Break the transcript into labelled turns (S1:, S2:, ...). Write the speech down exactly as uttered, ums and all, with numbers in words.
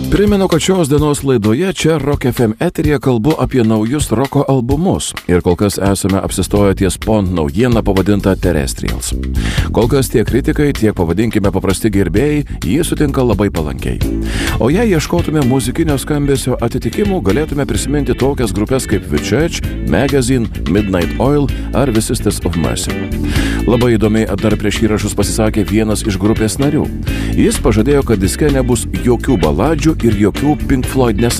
S1: Primenu, kad šios dienos laidoje čia Rock F M eteryje kalbu apie naujus roko albumus ir kol kas esame apsistoję ties Pond naujieną pavadintą Terrestrials. Kol kas tiek kritikai, tiek pavadinkime paprasti gerbėjai jį sutinka labai palankiai. O jei ieškotume muzikinio skambesio atitikimų, galėtume prisiminti tokias grupės kaip The Church, Magazine, Midnight Oil ar The Sisters of Mercy. Labai įdomiai dar prieš įrašus pasisakė vienas iš grupės narių. Jis pažadėjo, kad diske nebus jokių baladžių ir jokių Pink Floyd nes